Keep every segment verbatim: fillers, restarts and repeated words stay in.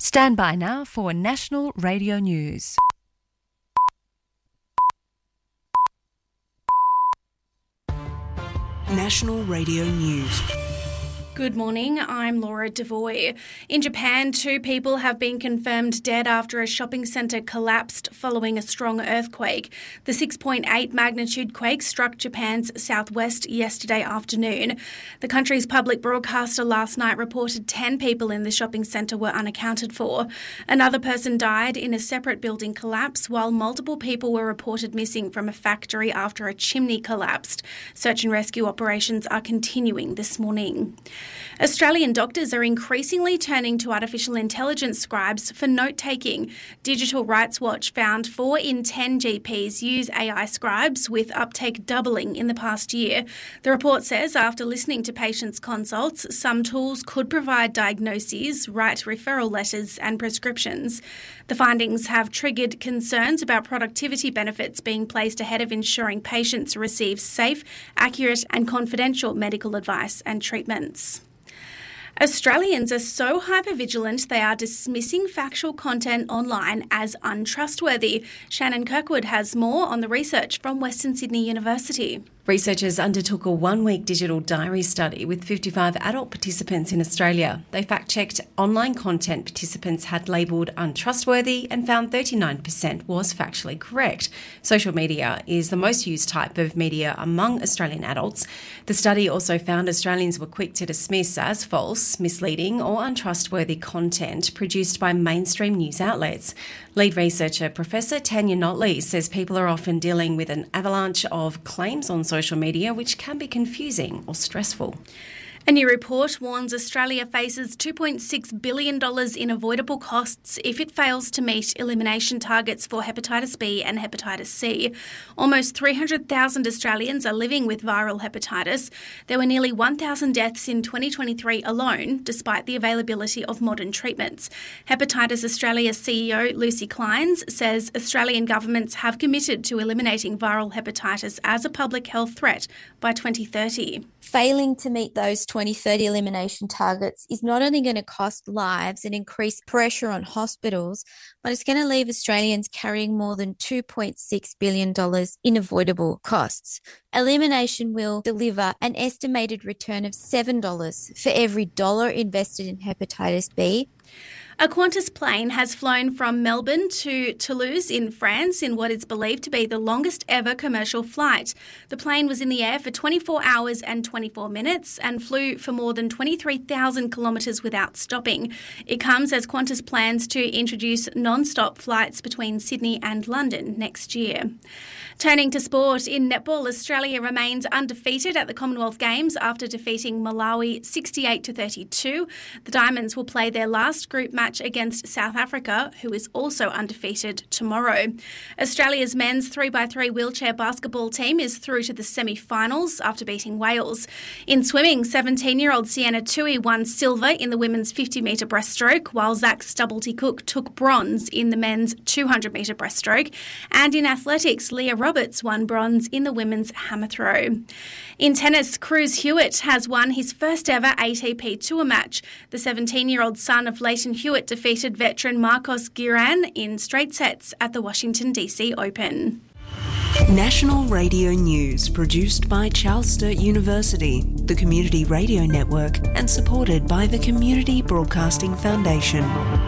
Stand by now for National Radio News. National Radio News. Good morning, I'm Laura Devoy. In Japan, two people have been confirmed dead after a shopping centre collapsed following a strong earthquake. The six point eight magnitude quake struck Japan's southwest yesterday afternoon. The country's public broadcaster last night reported ten people in the shopping centre were unaccounted for. Another person died in a separate building collapse, while multiple people were reported missing from a factory after a chimney collapsed. Search and rescue operations are continuing this morning. Australian doctors are increasingly turning to artificial intelligence scribes for note-taking. Digital Rights Watch found four in ten G Ps use A I scribes, with uptake doubling in the past year. The report says after listening to patients' consults, some tools could provide diagnoses, write referral letters and prescriptions. The findings have triggered concerns about productivity benefits being placed ahead of ensuring patients receive safe, accurate and confidential medical advice and treatments. Australians are so hypervigilant they are dismissing factual content online as untrustworthy. Shannon Kirkwood has more on the research from Western Sydney University. Researchers undertook a one-week digital diary study with fifty-five adult participants in Australia. They fact-checked online content participants had labelled untrustworthy and found thirty-nine percent was factually correct. Social media is the most used type of media among Australian adults. The study also found Australians were quick to dismiss as false, misleading or untrustworthy content produced by mainstream news outlets. Lead researcher Professor Tanya Notley says people are often dealing with an avalanche of claims on social social media, which can be confusing or stressful. A new report warns Australia faces two point six billion dollars in avoidable costs if it fails to meet elimination targets for hepatitis B and hepatitis C. Almost three hundred thousand Australians are living with viral hepatitis. There were nearly one thousand deaths in twenty twenty-three alone, despite the availability of modern treatments. Hepatitis Australia C E O Lucy Clines says Australian governments have committed to eliminating viral hepatitis as a public health threat by twenty thirty. Failing to meet those twenty thirty elimination targets is not only going to cost lives and increase pressure on hospitals, but it's going to leave Australians carrying more than two point six billion dollars in avoidable costs. Elimination will deliver an estimated return of seven dollars for every dollar invested in hepatitis B. A Qantas plane has flown from Melbourne to Toulouse in France in what is believed to be the longest ever commercial flight. The plane was in the air for twenty-four hours and twenty-four minutes and flew for more than twenty-three thousand kilometres without stopping. It comes as Qantas plans to introduce non-stop flights between Sydney and London next year. Turning to sport, in netball, Australia remains undefeated at the Commonwealth Games after defeating Malawi sixty-eight to thirty-two. The Diamonds will play their last group match against South Africa, who is also undefeated, tomorrow. Australia's men's three by three wheelchair basketball team is through to the semi-finals after beating Wales. In swimming, seventeen-year-old Sienna Tui won silver in the women's fifty metre breaststroke, while Zach Stubblety-Cook took bronze in the men's two hundred metre breaststroke. And in athletics, Leah Roberts won bronze in the women's hammer throw. In tennis, Cruz Hewitt has won his first ever A T P Tour match. The seventeen-year-old son of Leighton Hewitt defeated veteran Marcos Giron in straight sets at the Washington D C Open. National Radio News, produced by Charles Sturt University, the Community Radio Network, and supported by the Community Broadcasting Foundation.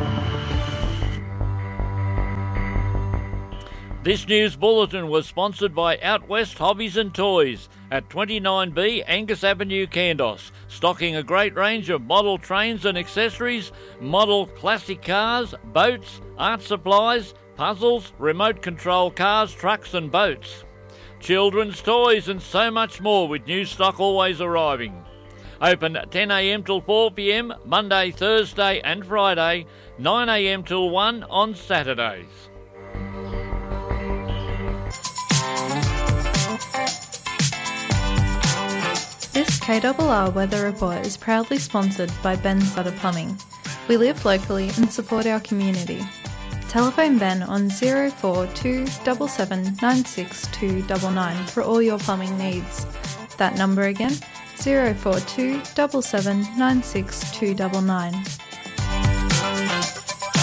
This news bulletin was sponsored by Out West Hobbies and Toys at twenty-nine B Angus Avenue, Kandos, stocking a great range of model trains and accessories, model classic cars, boats, art supplies, puzzles, remote control cars, trucks and boats, children's toys and so much more, with new stock always arriving. Open at ten a m till four p m Monday, Thursday and Friday, nine a m till one on Saturdays. This K R R Weather Report is proudly sponsored by Ben Sutter Plumbing. We live locally and support our community. Telephone Ben on zero four two seven seven nine six two nine nine for all your plumbing needs. That number again, zero four two seven seven nine six two nine nine.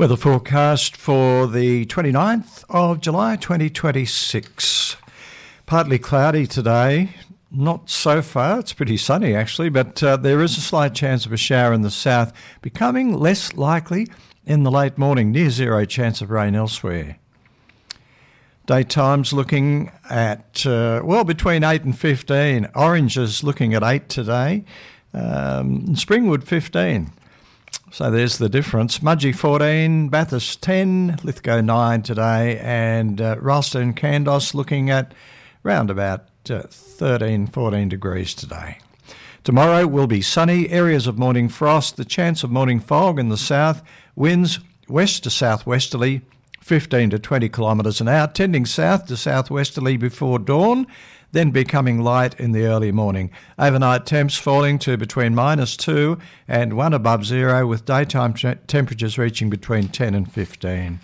Weather forecast for the twenty-ninth of July twenty twenty-six. Partly cloudy today, not so far, it's pretty sunny actually, but uh, there is a slight chance of a shower in the south, becoming less likely in the late morning, near zero chance of rain elsewhere. Daytime's looking at, uh, well, between eight and fifteen. Orange is looking at eight today, um, and Springwood fifteen. So there's the difference. Mudgee fourteen, Bathurst ten, Lithgow nine today, and uh, Ralston Candos looking at round about uh, thirteen, fourteen degrees today. Tomorrow will be sunny, areas of morning frost, the chance of morning fog in the south, winds west to southwesterly, fifteen to twenty kilometres an hour, tending south to southwesterly before dawn, then becoming light in the early morning. Overnight temps falling to between minus two and one above zero, with daytime t- temperatures reaching between ten and fifteen.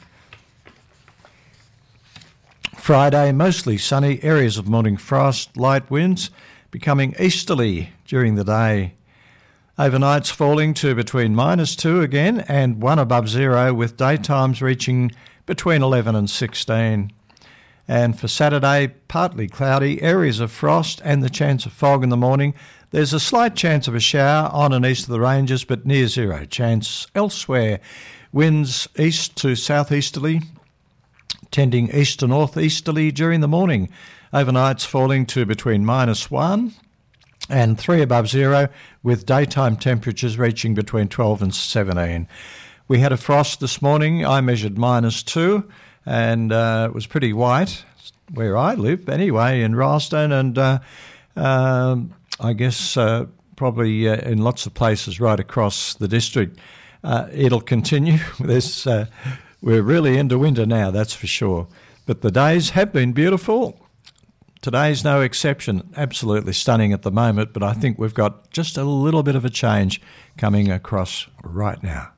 Friday, mostly sunny, areas of morning frost, light winds, becoming easterly during the day. Overnights falling to between minus two again and one above zero, with daytimes reaching between eleven and sixteen. And for Saturday, partly cloudy, areas of frost and the chance of fog in the morning. There's a slight chance of a shower on and east of the ranges, but near zero chance elsewhere. Winds east to southeasterly, tending east to northeasterly during the morning. Overnights falling to between minus one and three above zero, with daytime temperatures reaching between twelve and seventeen. We had a frost this morning. I measured minus two, and uh, it was pretty white where I live anyway, in Ralston, and uh, uh, I guess uh, probably uh, in lots of places right across the district. Uh, it'll continue. There's, uh, we're really into winter now, that's for sure. But the days have been beautiful. Today's no exception. Absolutely stunning at the moment, but I think we've got just a little bit of a change coming across right now.